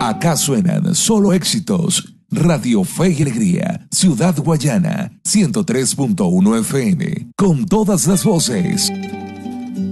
Acá suenan solo éxitos. Radio Fe y Alegría, Ciudad Guayana, 103.1 FM, con todas las voces.